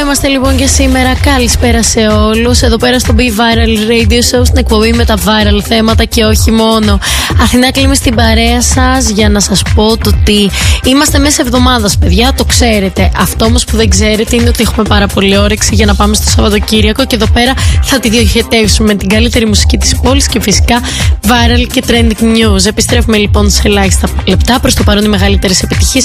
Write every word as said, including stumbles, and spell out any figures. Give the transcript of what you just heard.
είμαστε λοιπόν και σήμερα. Καλησπέρα σε όλους. Εδώ πέρα στο Be Viral Radio Show, στην εκπομπή με τα viral θέματα και όχι μόνο. Αθηνά Κλίμη στην παρέα σας για να σας πω το ότι είμαστε μέσα εβδομάδας, παιδιά. Το ξέρετε. Αυτό όμως που δεν ξέρετε είναι ότι έχουμε πάρα πολύ όρεξη για να πάμε στο Σαββατοκύριακο και εδώ πέρα θα τη διοχετεύσουμε με την καλύτερη μουσική της πόλης και φυσικά viral και trending news. Επιστρέφουμε λοιπόν σε ελάχιστα λεπτά. Προς το παρόν οι μεγαλύτερες επιτυχίες